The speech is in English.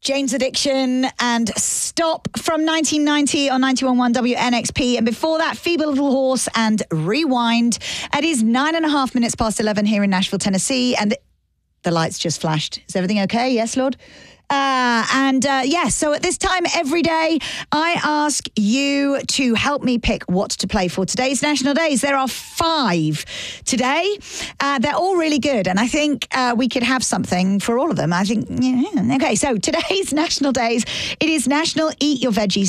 Jane's Addiction and Stop from 1990 on 91.1 WNXP. And before that, Feeble Little Horse and Rewind. It is 9.5 minutes past 11 here in Nashville, Tennessee. And the lights just flashed. Is everything okay? Yes, Lord? Yes, so at this time every day, I ask you to help me pick what to play for today's National Days. There are 5 today. They're all really good, and I think we could have something for all of them. I think, okay, so today's National Days, it is National Eat Your Veggies